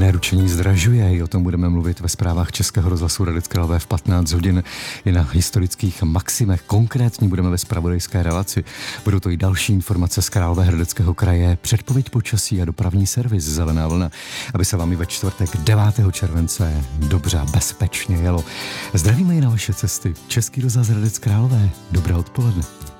Veřejné ručení zdražuje, i o tom budeme mluvit ve zprávách Českého rozhlasu Hradec Králové v 15 hodin i na historických maximech. Konkrétně budeme ve zpravodajské relaci. Budou to i další informace z Královéhradeckého kraje, předpověď počasí a dopravní servis Zelená vlna, aby se vám i ve čtvrtek 9. července dobře a bezpečně jelo. Zdravíme i na vaše cesty. Český rozhlas Hradec Králové. Dobré odpoledne.